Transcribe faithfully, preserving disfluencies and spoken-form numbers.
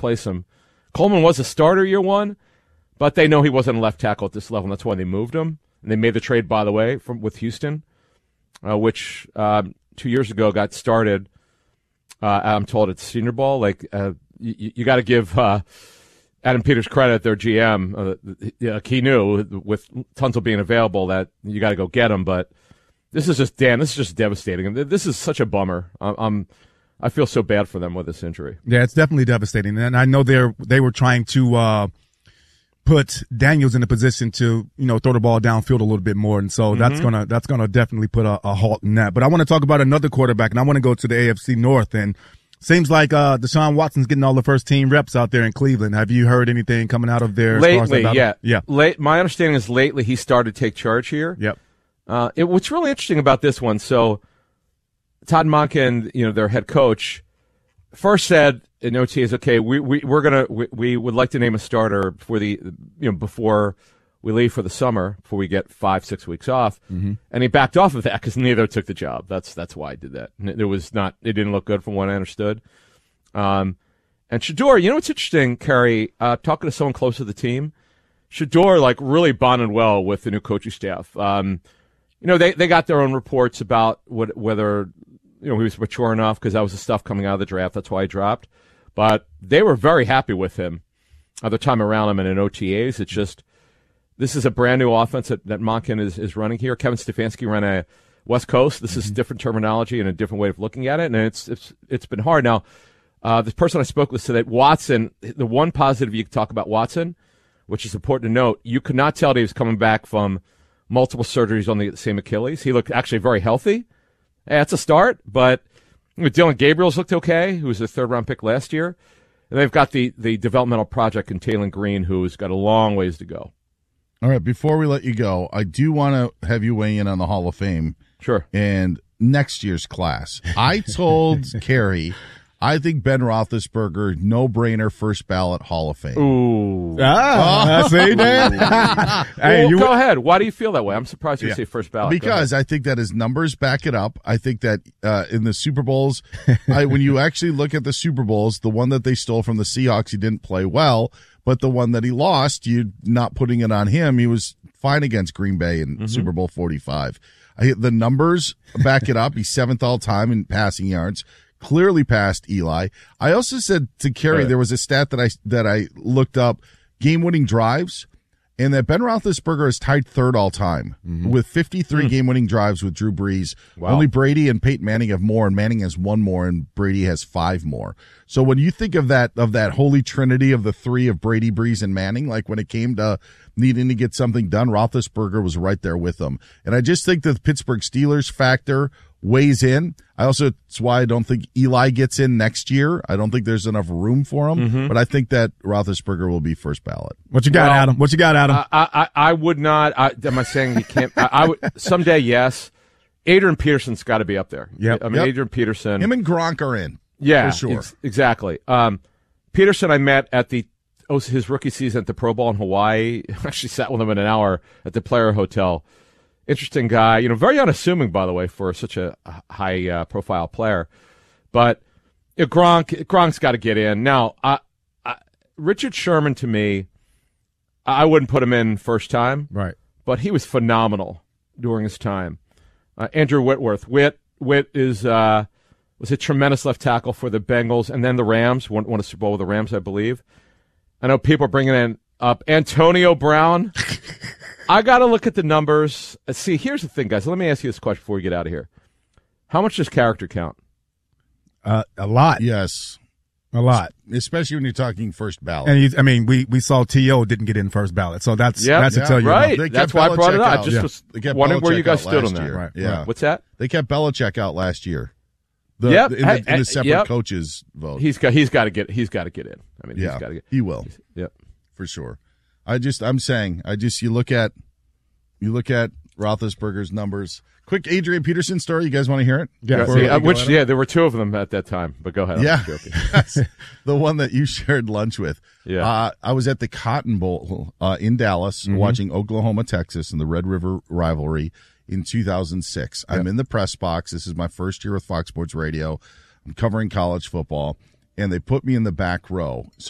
replace him. Coleman was a starter year one, but they know he wasn't a left tackle at this level, and that's why they moved him. And they made the trade, by the way, from with Houston, uh, which uh, two years ago got started. Uh, I'm told it's Senior Bowl. Like uh, you, you got to give uh, Adam Peters credit, their G M. Uh, yeah, he knew with Tunsil being available that you got to go get him. But this is just Dan. This is just devastating. This is such a bummer. I'm, I'm I feel so bad for them with this injury. Yeah, it's definitely devastating. And I know they're they were trying to uh, put Daniels in a position to, you know, throw the ball downfield a little bit more. And so mm-hmm. that's gonna that's gonna definitely put a, a halt in that. But I want to talk about another quarterback, and I want to go to the A F C North. And seems like uh, Deshaun Watson's getting all the first team reps out there in Cleveland. Have you heard anything coming out of there? Lately, as yeah, yeah. Late, my understanding is lately he started to take charge here. Yep. Uh, it, what's really interesting about this one, so Todd Monken, you know, their head coach, first said in O T As, okay, we, we we're gonna we, we would like to name a starter for the you know before we leave for the summer, before we get five six weeks off, mm-hmm. and he backed off of that because neither took the job. That's that's why I did that. It was not it didn't look good from what I understood. Um, and Shedeur, you know what's interesting, Kerry? Uh, talking to someone close to the team, Shedeur like really bonded well with the new coaching staff. Um, you know they they got their own reports about what whether. You know, he was mature enough because that was the stuff coming out of the draft. That's why he dropped. But they were very happy with him other time around him and in O T As. It's just, this is a brand new offense that, that Monken is, is running here. Kevin Stefanski ran a West Coast. This mm-hmm. is different terminology and a different way of looking at it. And it's it's it's been hard. Now, uh, the person I spoke with said that Watson, the one positive you could talk about Watson, which is important to note, you could not tell that he was coming back from multiple surgeries on the same Achilles. He looked actually very healthy. Hey, that's a start, but Dylan Gabriel's looked okay, who was a third-round pick last year. And they've got the, the developmental project in Taylon Green, who's got a long ways to go. All right, before we let you go, I do want to have you weigh in on the Hall of Fame. Sure. And next year's class. I told Kerry, I think Ben Roethlisberger, no-brainer, first ballot Hall of Fame. Ooh. Ah, oh. See, Dan? Hey, well, you go ahead. Why do you feel that way? I'm surprised you yeah. say first ballot. Because I think that his numbers back it up. I think that uh, in the Super Bowls, I, when you actually look at the Super Bowls, the one that they stole from the Seahawks, he didn't play well. But the one that he lost, you not putting it on him, he was fine against Green Bay in mm-hmm. Super Bowl forty-five. I, the numbers back it up. He's seventh all-time in passing yards. Clearly passed Eli. I also said to Kerry, right. there was a stat that I that I looked up, game-winning drives, and that Ben Roethlisberger is tied third all-time mm-hmm. with fifty-three mm. game-winning drives with Drew Brees. Wow. Only Brady and Peyton Manning have more, and Manning has one more, and Brady has five more. So when you think of that of that holy trinity of the three of Brady, Brees, and Manning, like when it came to needing to get something done, Roethlisberger was right there with them. And I just think that the Pittsburgh Steelers factor weighs in. I also, it's why I don't think Eli gets in next year. I don't think there's enough room for him, mm-hmm. but I think that Roethlisberger will be first ballot. What you got, well, Adam? What you got, Adam? I, I, I would not. I, am I saying he can't? I, I would someday, yes. Adrian Peterson's got to be up there. Yeah, I mean yep. Adrian Peterson. Him and Gronk are in. Yeah, for sure. Ex- exactly. Um, Peterson, I met at the oh, his rookie season at the Pro Bowl in Hawaii. I actually sat with him in an hour at the Player Hotel. Interesting guy, you know, very unassuming, by the way, for such a high-profile uh, player. But you know, Gronk, Gronk's got to get in. Now, I, I, Richard Sherman, to me, I wouldn't put him in first time. Right. But he was phenomenal during his time. Uh, Andrew Whitworth. Whit Whit is uh, was a tremendous left tackle for the Bengals and then the Rams. Won, won a Super Bowl with the Rams, I believe. I know people are bringing in up Antonio Brown. I got to look at the numbers. See, here's the thing, guys. Let me ask you this question before we get out of here. How much does character count? Uh, a lot. Yes. A lot. Especially when you're talking first ballot. And he's, I mean, we, we saw T O didn't get in first ballot, so that's yep. that's yeah, to tell you. Right. That's why I brought it up. I just yeah. was wondering Belichick where you guys stood on that. Year. Right. Yeah. Right. What's that? They kept Belichick out last year. The, yep. In the, in the separate yep. coaches vote. He's got he's got to get he's got to get in. I mean, yeah, he's got to get. He will. Yep. For sure. I just I'm saying I just you look at you look at Roethlisberger's numbers. Quick Adrian Peterson story. You guys want to hear it? Yeah. See, uh, which yeah, there were two of them at that time. But go ahead. I'm yeah. joking. The one that you shared lunch with. Yeah. Uh, I was at the Cotton Bowl uh, in Dallas mm-hmm. watching Oklahoma, Texas, in the Red River rivalry in two thousand six. Yep. I'm in the press box. This is my first year with Fox Sports Radio. I'm covering college football, and they put me in the back row. So